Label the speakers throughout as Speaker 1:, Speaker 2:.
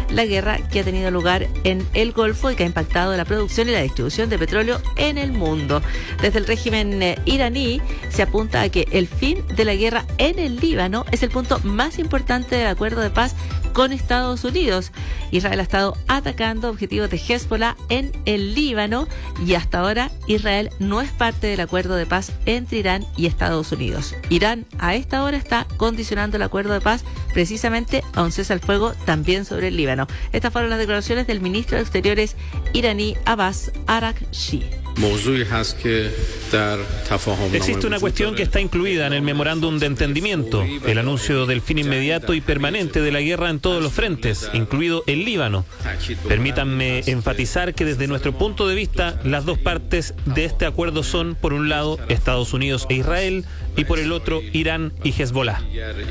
Speaker 1: la guerra que ha tenido lugar en el Golfo y que ha impactado la producción y la distribución de petróleo en el mundo. Desde el régimen iraní se apunta a que el fin de la guerra en el Líbano es el punto más importante del acuerdo de paz con Estados Unidos. Israel ha estado atacando objetivos de Hezbollah en el Líbano y hasta ahora Israel no es parte del acuerdo de paz entre Irán y Estados Unidos. Irán a esta hora está condicionando el acuerdo de paz precisamente a un cese al fuego también sobre el Líbano. Estas fueron las declaraciones del ministro de Exteriores iraní Abbas Araghchi.
Speaker 2: Existe una cuestión que está incluida en el memorándum de entendimiento, el anuncio del fin inmediato y permanente de la guerra en todos los frentes, incluido el Líbano. Permítanme enfatizar que desde nuestro punto de vista, las dos partes de este acuerdo son, por un lado, Estados Unidos e Israel, y por el otro, Irán y Hezbollah.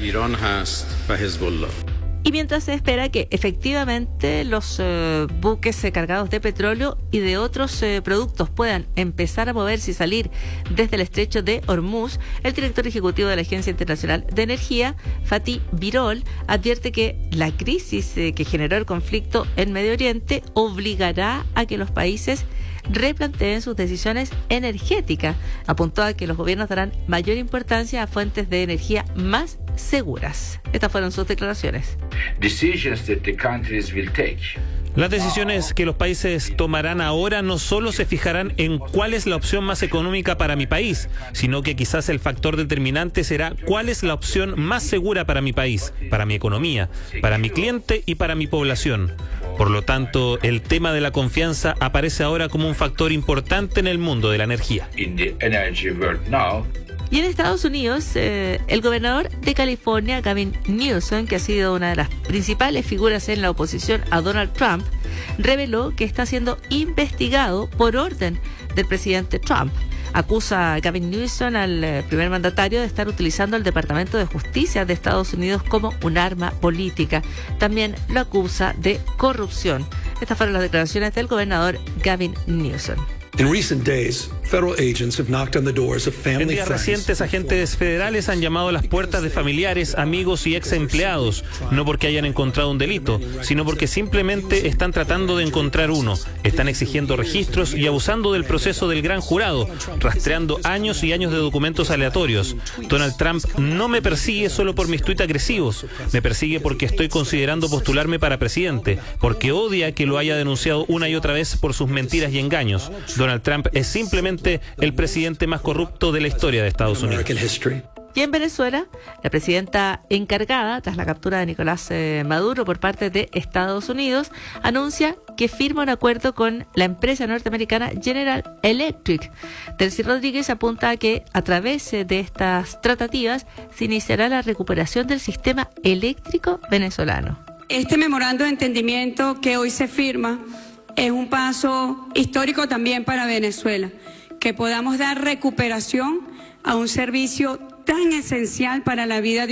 Speaker 1: Y mientras se espera que efectivamente los buques cargados de petróleo y de otros productos puedan empezar a moverse y salir desde el estrecho de Hormuz, el director ejecutivo de la Agencia Internacional de Energía, Fatih Birol, advierte que la crisis que generó el conflicto en Medio Oriente obligará a que los países replanteen sus decisiones energéticas. Apuntó a que los gobiernos darán mayor importancia a fuentes de energía más seguras. Estas fueron sus declaraciones.
Speaker 2: Las decisiones que los países tomarán ahora no solo se fijarán en cuál es la opción más económica para mi país, sino que quizás el factor determinante será cuál es la opción más segura para mi país, para mi economía, para mi cliente y para mi población. Por lo tanto, el tema de la confianza aparece ahora como un factor importante en el mundo de la energía.
Speaker 1: Y en Estados Unidos, el gobernador de California, Gavin Newsom, que ha sido una de las principales figuras en la oposición a Donald Trump, reveló que está siendo investigado por orden del presidente Trump. Acusa a Gavin Newsom, al primer mandatario, de estar utilizando el Departamento de Justicia de Estados Unidos como un arma política. También lo acusa de corrupción. Estas fueron las declaraciones del gobernador Gavin Newsom.
Speaker 3: En días
Speaker 2: recientes, agentes federales han llamado a las puertas de familiares, amigos y ex empleados, no porque hayan encontrado un delito, sino porque simplemente están tratando de encontrar uno. Están exigiendo registros y abusando del proceso del gran jurado, rastreando años y años de documentos aleatorios. Donald Trump no me persigue solo por mis tuits agresivos, me persigue porque estoy considerando postularme para presidente, porque odia que lo haya denunciado una y otra vez por sus mentiras y engaños. Donald Trump es simplemente el presidente más corrupto de la historia de Estados Unidos.
Speaker 1: Y en Venezuela, la presidenta encargada, tras la captura de Nicolás Maduro por parte de Estados Unidos, anuncia que firma un acuerdo con la empresa norteamericana General Electric. Delcy Rodríguez apunta a que a través de estas tratativas se iniciará la recuperación del sistema eléctrico venezolano.
Speaker 4: Este memorando de entendimiento que hoy se firma es un paso histórico también para Venezuela, que podamos dar recuperación a un servicio tan esencial para la vida de